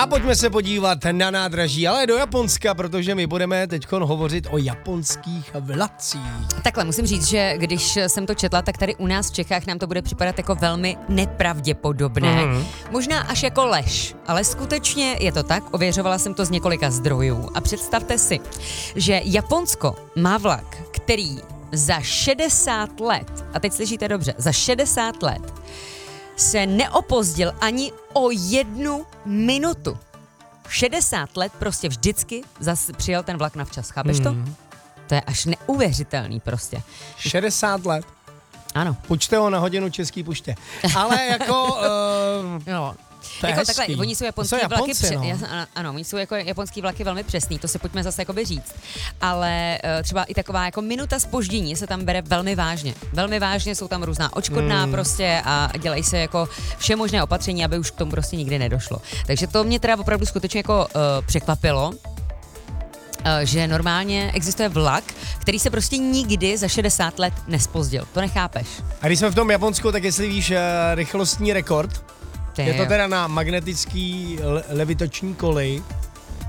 A pojďme se podívat na nádraží, ale do Japonska, protože my budeme teď hovořit o japonských vlacích. Takhle musím říct, že když jsem to četla, tak tady u nás v Čechách nám to bude připadat jako velmi nepravděpodobné. Možná až jako lež, ale skutečně je to tak, ověřovala jsem to z několika zdrojů. A představte si, že Japonsko má vlak, který za 60 let, a teď slyšíte dobře, za 60 let se neopozdil ani o 1 minutu. 60 let prostě vždycky zase přijel ten vlak na včas, chápeš to? To je až neuvěřitelný prostě. 60 let. Ano. Počte ho na hodinu Český poště. Ale jako... No. To je jako hezký. takhle, oni jsou japonský To jsou vlaky, Japonci, ano, oni jsou jako japonský vlaky velmi přesný, to si pojďme zase jakoby říct. Ale třeba i taková jako minuta zpoždění se tam bere velmi vážně. Velmi vážně jsou tam různá odškodná prostě a dělají se jako vše možné opatření, aby už k tomu prostě nikdy nedošlo. Takže to mě teda opravdu skutečně jako překvapilo, že normálně existuje vlak, který se prostě nikdy za 60 let nespozdil. To nechápeš. A když jsme v tom Japonsku, tak jestli víš rychlostní rekord, je to teda na magnetický levitační koli,